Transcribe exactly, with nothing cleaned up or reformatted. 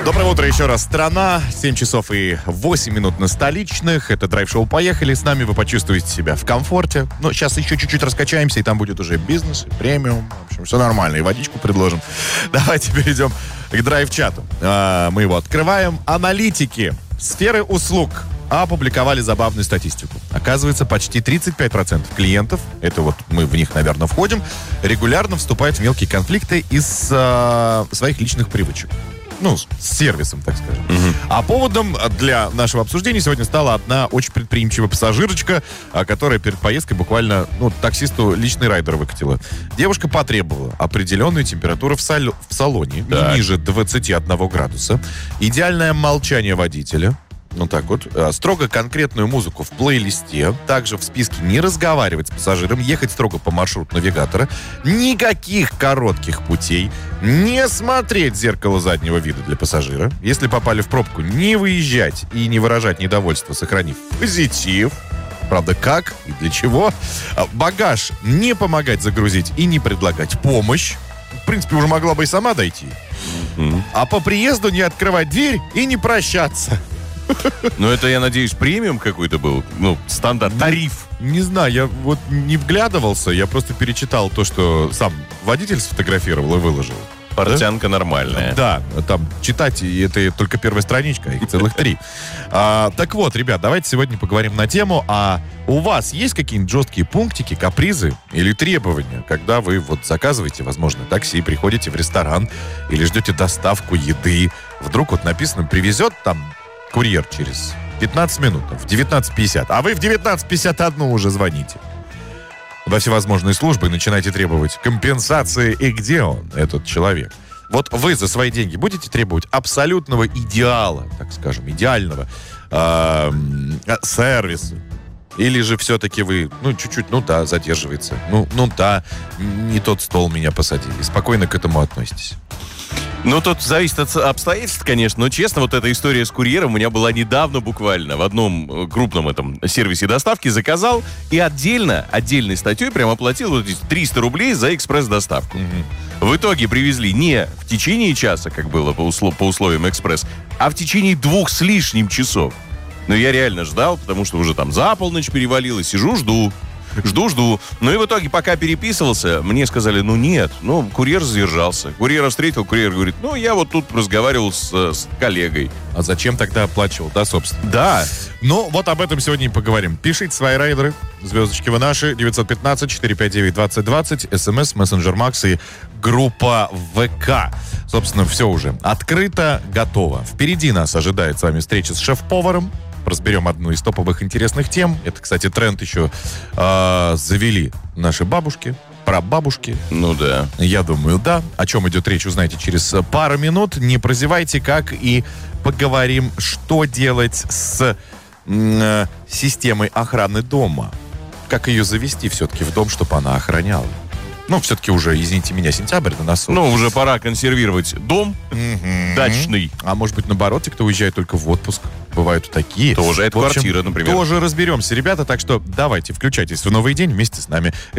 Доброе утро еще раз, страна. семь часов и восемь минут на столичных. Это драйв-шоу «Поехали». С нами вы почувствуете себя в комфорте. Но сейчас еще чуть-чуть раскачаемся, и там будет уже бизнес, и премиум. В общем, все нормально. И водичку предложим. Давайте перейдем к драйв-чату. А, мы его открываем. Аналитики сферы услуг опубликовали забавную статистику. Оказывается, почти тридцать пять процентов клиентов, это вот мы в них, наверное, входим, регулярно вступают в мелкие конфликты из а, своих личных привычек. Ну, с сервисом, так скажем. Угу. А поводом для нашего обсуждения сегодня стала одна очень предприимчивая пассажирочка, которая перед поездкой буквально, ну, таксисту личный райдер выкатила. Девушка потребовала определенную температуру в, саль... в салоне, не ниже двадцати одного градуса, идеальное молчание водителя, ну так вот, строго конкретную музыку в плейлисте, также в списке не разговаривать с пассажиром, ехать строго по маршруту навигатора, никаких коротких путей, не смотреть в зеркало заднего вида для пассажира, если попали в пробку, не выезжать и не выражать недовольство, сохранив позитив. Правда, как и для чего? Багаж не помогать загрузить и не предлагать помощь. В принципе, уже могла бы и сама дойти. Mm-hmm. А по приезду не открывать дверь и не прощаться. Ну, это, я надеюсь, премиум какой-то был? Ну, стандарт, тариф. Не, не знаю, я вот не вглядывался, я просто перечитал то, что сам водитель сфотографировал и выложил. Портянка да? Нормальная. Да, там читать, это только первая страничка, их целых три. А, так вот, ребят, давайте сегодня поговорим на тему, а у вас есть какие-нибудь жесткие пунктики, капризы или требования, когда вы вот заказываете, возможно, такси, приходите в ресторан или ждете доставку еды, вдруг вот написано, привезет там курьер через пятнадцать минут, в девятнадцать пятьдесят, а вы в девятнадцать пятьдесят один уже звоните во всевозможные службы и начинаете требовать компенсации, и где он, этот человек. Вот вы за свои деньги будете требовать абсолютного идеала, так скажем, идеального э, сервиса? Или же все-таки вы, ну, чуть-чуть, ну да, задерживается, ну, ну да, не тот стол меня посадили, спокойно к этому относитесь? Ну, тут зависит от обстоятельств, конечно, но, честно, вот эта история с курьером у меня была недавно буквально в одном крупном этом сервисе доставки, заказал и отдельно, отдельной статьей прям оплатил вот эти триста рублей за экспресс-доставку. Mm-hmm. В итоге привезли не в течение часа, как было по, услов, по условиям экспресс, а в течение двух с лишним часов. Но я реально ждал, потому что уже там за полночь перевалило, сижу, жду. Жду-жду. Ну и в итоге, пока переписывался, мне сказали, ну нет, ну, курьер задержался. Курьера встретил, курьер говорит, ну, я вот тут разговаривал с, с коллегой. А зачем тогда оплачивал, да, собственно? Да. Ну, вот об этом сегодня и поговорим. Пишите свои райдеры, звездочки вы наши, девять один пять четыре пять девять двадцать двадцать, смс, мессенджер Макс и группа ВК. Собственно, все уже открыто, готово. Впереди нас ожидает с вами встреча с шеф-поваром. Разберем одну из топовых интересных тем. Это, кстати, тренд еще э, завели наши бабушки, прабабушки. Ну да. Я думаю, да. О чем идет речь, узнаете через пару минут. Не прозевайте, как и поговорим, что делать с э, системой охраны дома. Как ее завести все-таки в дом, чтобы она охраняла. Ну, все-таки уже, извините меня, сентябрь на носу. Ну, уже пора консервировать дом mm-hmm. дачный. А может быть, наоборот, те, кто уезжает только в отпуск. Бывают и такие. Тоже это квартира, например. Тоже разберемся, ребята. Так что давайте, включайтесь в новый день вместе с нами.